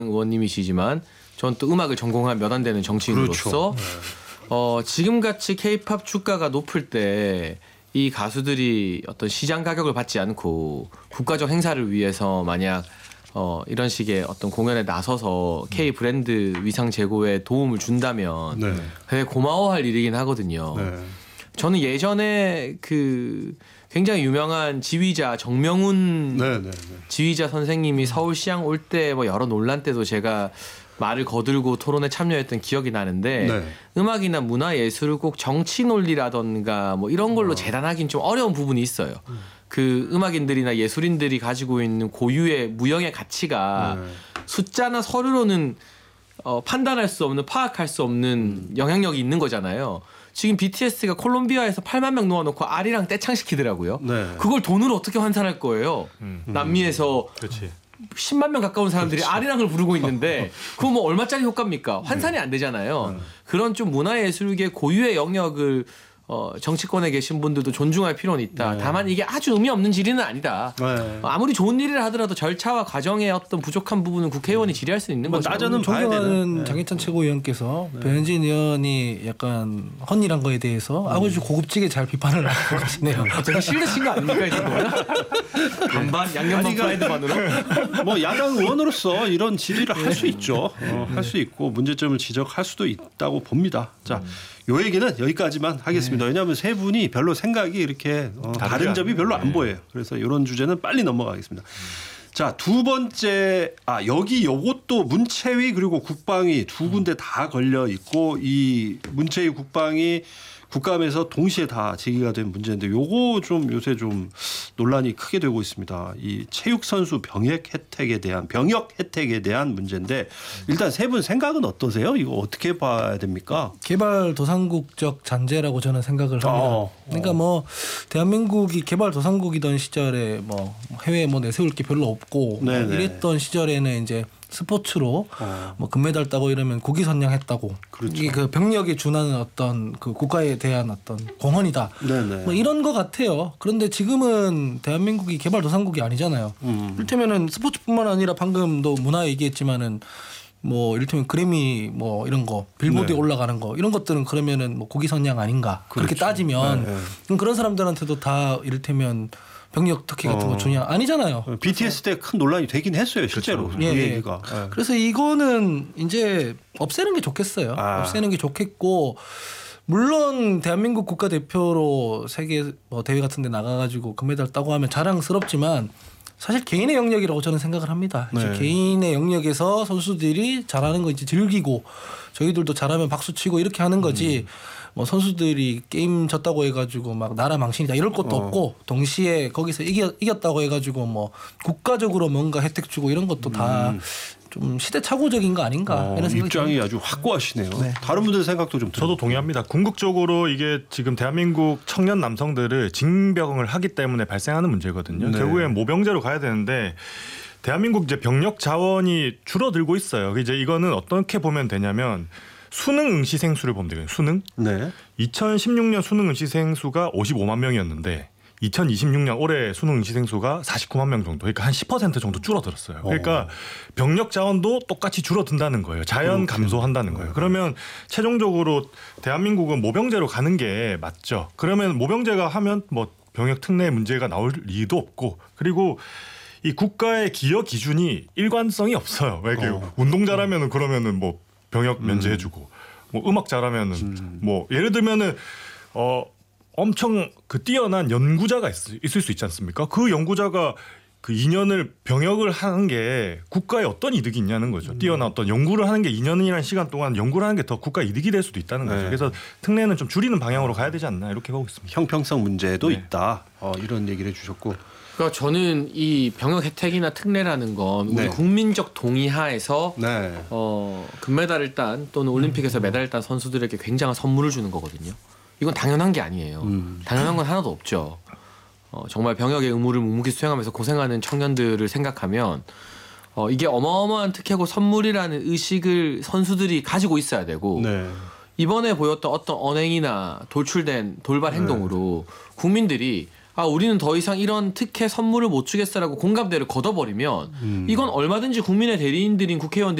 의원님이시지만 전 또 음악을 전공한 몇 안 되는 정치인으로서 그렇죠. 지금같이 K-팝 주가가 높을 때 이 가수들이 어떤 시장 가격을 받지 않고 국가적 행사를 위해서 만약 이런 식의 어떤 공연에 나서서 K 브랜드 위상 제고에 도움을 준다면 네. 되게 고마워할 일이긴 하거든요. 네. 저는 예전에 그 굉장히 유명한 지휘자 정명훈 지휘자 선생님이 서울시장 올 때 뭐 여러 논란 때도 제가 말을 거들고 토론에 참여했던 기억이 나는데 음악이나 문화 예술을 꼭 정치 논리라던가 뭐 이런 걸로 재단하기는 좀 어려운 부분이 있어요. 그 음악인들이나 예술인들이 가지고 있는 고유의 무형의 가치가 숫자나 서류로는 판단할 수 없는, 파악할 수 없는 영향력이 있는 거잖아요. 지금 BTS가 콜롬비아에서 8만 명 놓아놓고 아리랑 떼창시키더라고요. 그걸 돈으로 어떻게 환산할 거예요? 남미에서 그렇지. 10만 명 가까운 사람들이 아리랑을 부르고 있는데 그거 뭐 얼마짜리 효과입니까? 환산이 안 되잖아요. 그런 좀 문화예술계 고유의 영역을 정치권에 계신 분들도 존중할 필요는 있다. 다만 이게 아주 의미 없는 질의는 아니다. 아무리 좋은 일이라 하더라도 절차와 과정의 어떤 부족한 부분은 국회의원이 질의할 수 있는 거죠. 따져는 봐야 되는. 존경하는 장해찬 최고위원께서 변현진 의원이 약간 헌일한 거에 대해서 아주 고급지게 잘 비판을 하고 계시네요. 되게 실드신 거 아닙니까 이거? 반반 양념반 프라이드 반으로? 뭐 야당 의원으로서 이런 질의를 할 수 있죠. 할 수 있고 문제점을 지적할 수도 있다고 봅니다. 자. 요 얘기는 여기까지만 하겠습니다. 왜냐하면 세 분이 별로 생각이 이렇게 다른 점이 별로 안 보여요. 그래서 이런 주제는 빨리 넘어가겠습니다. 자, 두 번째 여기 요것도 문체위 그리고 국방위 두 군데 다 걸려 있고 이 문체위 국방위 국감에서 동시에 다 제기가 된 문제인데 요거 좀 요새 좀 논란이 크게 되고 있습니다. 이 체육 선수 병역 혜택에 대한 문제인데 일단 세 분 생각은 어떠세요? 이거 어떻게 봐야 됩니까? 개발도상국적 잔재라고 저는 생각을 합니다. 그러니까 뭐 대한민국이 개발도상국이던 시절에 뭐 해외에 뭐 내세울 게 별로 없고 이랬던 시절에는 이제 스포츠로 뭐 금메달 따고 이러면 국위 선양했다고. 그렇죠. 이게 그 병력에 준하는 어떤 그 국가에 대한 어떤 공헌이다. 뭐 이런 것 같아요. 그런데 지금은 대한민국이 개발도상국이 아니잖아요. 이를테면은 스포츠뿐만 아니라 방금도 문화 얘기했지만은 뭐 이를테면 그래미 뭐 이런 거 빌보드에 올라가는 거 이런 것들은 그러면은 뭐 국위 선양 아닌가. 그렇게 따지면 그런 사람들한테도 다 이를테면 병력 특혜 같은 거 주냐 아니잖아요. BTS 때 큰 논란이 되긴 했어요 실제로. 그렇죠. 이 얘기가. 그래서 이거는 이제 없애는 게 좋겠어요. 없애는 게 좋겠고 물론 대한민국 국가대표로 세계 뭐 대회 같은 데 나가가지고 금메달 따고 하면 자랑스럽지만 사실 개인의 영역이라고 저는 생각을 합니다. 이제 개인의 영역에서 선수들이 잘하는 거 이제 즐기고 저희들도 잘하면 박수 치고 이렇게 하는 거지. 뭐 선수들이 게임 졌다고 해가지고 막 나라 망신이다 이럴 것도 없고 동시에 거기서 이겼다고 해가지고 뭐 국가적으로 뭔가 혜택 주고 이런 것도 다 좀 시대착오적인 거 아닌가 이런 생각이 입장이 아주 확고하시네요. 다른 분들 생각도 좀 저도 동의합니다. 궁극적으로 이게 지금 대한민국 청년 남성들을 징병을 하기 때문에 발생하는 문제거든요. 결국엔 모병제로 가야 되는데 대한민국 이제 병력 자원이 줄어들고 있어요. 이제 이거는 어떻게 보면 되냐면 수능 응시생 수를 보면 되거든요. 수능. 2016년 수능 응시생 수가 55만 명이었는데 2026년 올해 수능 응시생 수가 49만 명 정도. 그러니까 한 10% 정도 줄어들었어요. 그러니까 병력 자원도 똑같이 줄어든다는 거예요. 자연 감소한다는 거예요. 그러면 최종적으로 대한민국은 모병제로 가는 게 맞죠. 그러면 모병제가 하면 뭐 병역 특례 문제가 나올 리도 없고 그리고 이 국가의 기여 기준이 일관성이 없어요. 왜 이렇게 운동 잘하면은 그러면은 뭐 병역 면제해주고 뭐 음악 잘하면은 뭐 예를 들면은 엄청 그 뛰어난 연구자가 있을 수 있지 않습니까? 그 연구자가 그 2년을 병역을 하는 게 국가에 어떤 이득이 있냐는 거죠. 뛰어난 어떤 연구를 하는 게 2년이라는 시간 동안 연구를 하는 게 더 국가 이득이 될 수도 있다는 거죠. 그래서 특례는 좀 줄이는 방향으로 가야 되지 않나 이렇게 보고 있습니다. 형평성 문제도 있다. 이런 얘기를 해주셨고. 그러니까 저는 이 병역 혜택이나 특례라는 건 우리 국민적 동의하에서 금메달을 딴 또는 올림픽에서 메달을 딴 선수들에게 굉장한 선물을 주는 거거든요. 이건 당연한 게 아니에요. 당연한 건 하나도 없죠. 정말 병역의 의무를 묵묵히 수행하면서 고생하는 청년들을 생각하면 이게 어마어마한 특혜고 선물이라는 의식을 선수들이 가지고 있어야 되고 이번에 보였던 어떤 언행이나 돌출된 돌발 행동으로 국민들이 우리는 더 이상 이런 특혜 선물을 못 주겠어라고 공감대를 걷어버리면 이건 얼마든지 국민의 대리인들인 국회의원들이